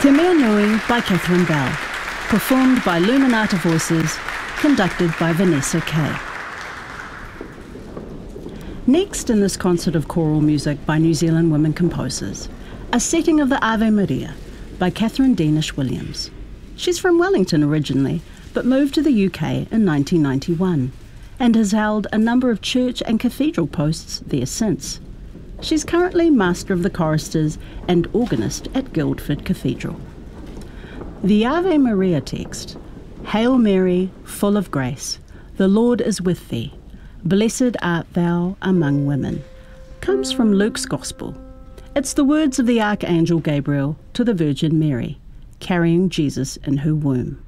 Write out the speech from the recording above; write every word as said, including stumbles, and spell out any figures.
Te Mea Nui by Catherine Bell, performed by Luminata Voices, conducted by Vanessa Kay. Next in this concert of choral music by New Zealand women composers, a setting of the Ave Maria by Catherine Deanish Williams. She's from Wellington originally, but moved to the U K in nineteen ninety-one and has held a number of church and cathedral posts there since. She's currently Master of the Choristers and organist at Guildford Cathedral. The Ave Maria text, Hail Mary, full of grace, the Lord is with thee, blessed art thou among women, comes from Luke's Gospel. It's the words of the Archangel Gabriel to the Virgin Mary, carrying Jesus in her womb.